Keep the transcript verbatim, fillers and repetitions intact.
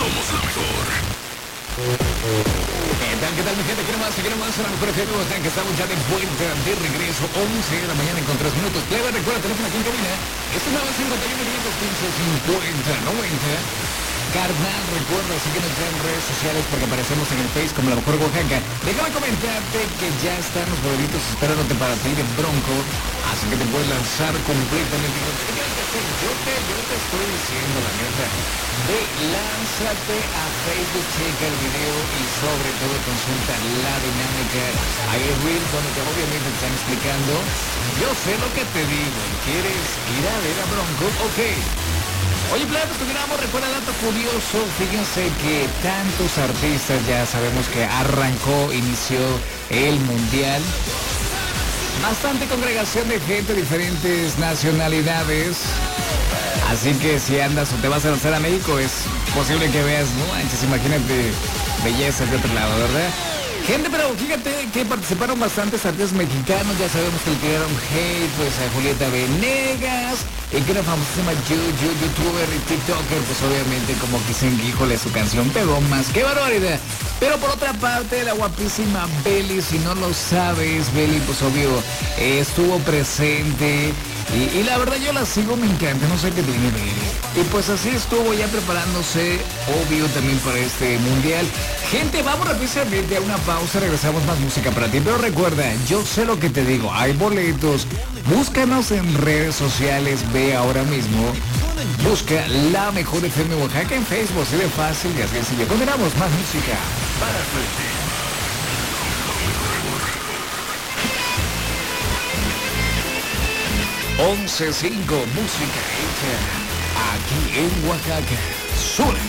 Somos la mejor. ¿Qué tal, qué tal, mi gente? ¿Qué más? ¿Qué más? A la mejor F M Oaxaca, que estamos ya de vuelta, de regreso, once de la mañana con tres minutos. Plebe, recuerda, teléfono aquí en cabina. Este es el cincuenta y uno, quinientos quince, cincuenta, noventa. Carnal, recuerda, síguenos ya en redes sociales porque aparecemos en el Face como La Mejor Oaxaca. Déjame comentarte que ya están los boletos esperándote para ti de Bronco, así que te puedes lanzar completamente. Yo te, yo te estoy diciendo la neta, ve, lánzate a Facebook, checa el video y sobre todo consulta la dinámica. Hay el reel donde te, obviamente te están explicando. Yo sé lo que te digo, ¿quieres ir a ver a Bronco? Ok. Oye, plebes, tuviéramos, recuerda dato curioso, fíjense que tantos artistas, ya sabemos que arrancó, inició el mundial, bastante congregación de gente, diferentes nacionalidades, así que si andas o te vas a lanzar a México, es posible que veas, no manches, imagínate bellezas de otro lado, ¿verdad? Gente, pero fíjate que participaron bastantes artistas mexicanos, ya sabemos que le tiraron hate, pues a Julieta Venegas, y que era famosísima yo, yo, youtuber y tiktoker, pues obviamente como que dicen, híjole, su canción pegó más, ¡qué barbaridad! Pero por otra parte, la guapísima Beli, si no lo sabes, Beli, pues obvio, eh, estuvo presente, y, y la verdad yo la sigo, me encanta, no sé qué tiene Beli. Y pues así estuvo ya preparándose, obvio, también para este mundial. Gente, vamos rápidamente a una pausa, regresamos más música para ti. Pero recuerda, yo sé lo que te digo, hay boletos. Búscanos en redes sociales, ve ahora mismo. Busca La Mejor F M Oaxaca en Facebook, así de fácil y así de sencillo. Continuamos, más música para ti. once cinco, música hecha aquí en Oaxaca. Sur.